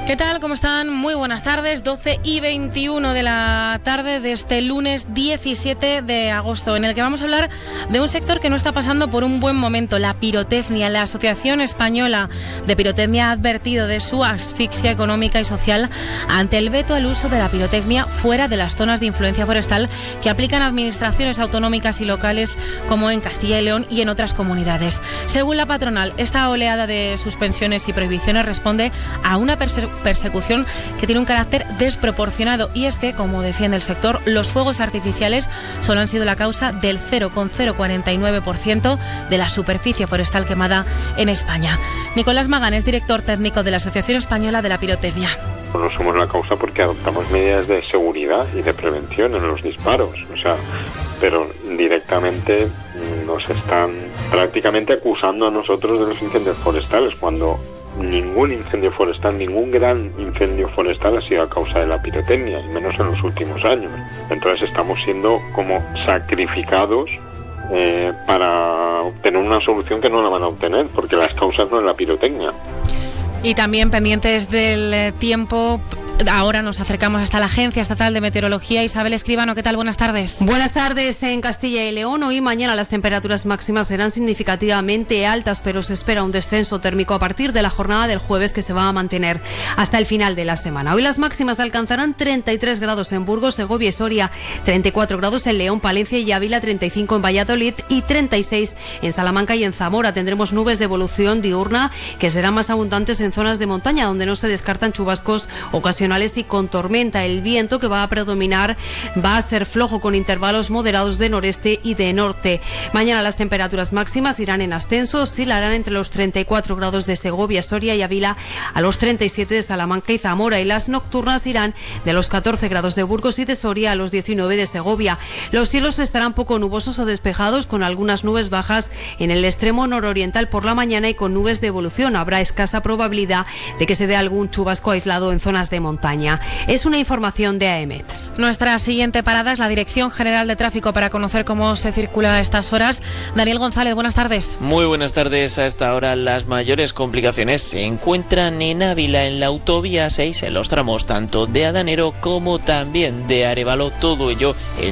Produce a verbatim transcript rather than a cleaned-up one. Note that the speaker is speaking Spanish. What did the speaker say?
¿Qué tal? ¿Cómo están? Muy buenas tardes, doce y veintiuno de la tarde de este lunes diecisiete de agosto, en el que vamos a hablar de un sector que no está pasando por un buen momento, la pirotecnia. La Asociación Española de Pirotecnia ha advertido de su asfixia económica y social ante el veto al uso de la pirotecnia fuera de las zonas de influencia forestal que aplican administraciones autonómicas y locales como en Castilla y León y en otras comunidades. Según la patronal, esta oleada de suspensiones y prohibiciones responde a una persecución persecución que tiene un carácter desproporcionado, y es que, como defiende el sector, los fuegos artificiales solo han sido la causa del cero coma cero cuarenta y nueve por ciento de la superficie forestal quemada en España. Nicolás Magán es director técnico de la Asociación Española de la Pirotecnia. No somos la causa porque adoptamos medidas de seguridad y de prevención en los disparos, o sea, pero directamente nos están prácticamente acusando a nosotros de los incendios forestales, cuando ningún incendio forestal, ningún gran incendio forestal ha sido a causa de la pirotecnia, y menos en los últimos años. Entonces estamos siendo como sacrificados eh, para obtener una solución que no la van a obtener, porque las causas no es la pirotecnia. Y también pendientes del tiempo. Ahora nos acercamos hasta la Agencia Estatal de Meteorología. Isabel Escribano, ¿qué tal? Buenas tardes. Buenas tardes. En Castilla y León, hoy y mañana las temperaturas máximas serán significativamente altas, pero se espera un descenso térmico a partir de la jornada del jueves, que se va a mantener hasta el final de la semana. Hoy las máximas alcanzarán treinta y tres grados en Burgos, Segovia y Soria, treinta y cuatro grados en León, Palencia y Ávila, treinta y cinco en Valladolid y treinta y seis en Salamanca y en Zamora. Tendremos nubes de evolución diurna que serán más abundantes en zonas de montaña, donde no se descartan chubascos ocasionales y con tormenta. El viento que va a predominar va a ser flojo, con intervalos moderados de noreste y de norte. Mañana las temperaturas máximas irán en ascenso, oscilarán entre los treinta y cuatro grados de Segovia, Soria y Ávila a los treinta y siete de Salamanca y Zamora, y las nocturnas irán de los catorce grados de Burgos y de Soria a los diecinueve de Segovia. Los cielos estarán poco nubosos o despejados, con algunas nubes bajas en el extremo nororiental por la mañana y con nubes de evolución. Habrá escasa probabilidad de que se dé algún chubasco aislado en zonas de montaña. Es una información de AEMET. Nuestra siguiente parada es la Dirección General de Tráfico para conocer cómo se circula a estas horas. Daniel González, buenas tardes. Muy buenas tardes. A esta hora las mayores complicaciones se encuentran en Ávila, en la autovía seis, en los tramos tanto de Adanero como también de Arévalo. Todo ello en